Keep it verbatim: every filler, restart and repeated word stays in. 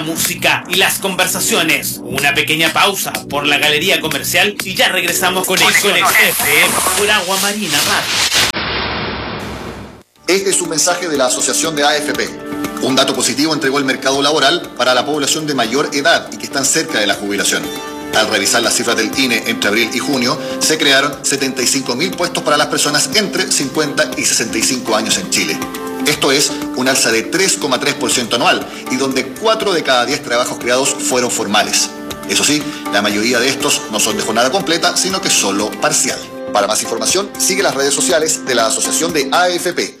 música y las conversaciones. Una pequeña pausa por la galería comercial y ya regresamos con el Conexión F M por Agua Marina Radio. Este es un mensaje de la Asociación de A F P. Un dato positivo entregó el mercado laboral para la población de mayor edad y que están cerca de la jubilación. Al revisar las cifras del I N E entre abril y junio, se crearon setenta y cinco mil puestos para las personas entre cincuenta y sesenta y cinco años en Chile. Esto es un alza de tres coma tres por ciento anual y donde cuatro de cada diez trabajos creados fueron formales. Eso sí, la mayoría de estos no son de jornada completa, sino que solo parcial. Para más información, sigue las redes sociales de la Asociación de A F P.